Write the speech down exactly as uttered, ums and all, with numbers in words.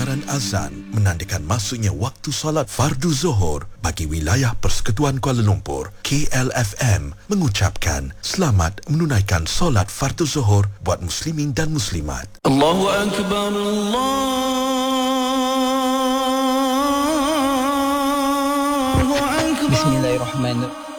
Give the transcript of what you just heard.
Pendengaran azan menandakan masuknya waktu solat fardu zuhur bagi wilayah Persekutuan Kuala Lumpur. K L F M mengucapkan selamat menunaikan solat fardu zuhur buat muslimin dan muslimat. Allahu Akbar, Allahu Akbar. Bismillahirrahmanirrahim.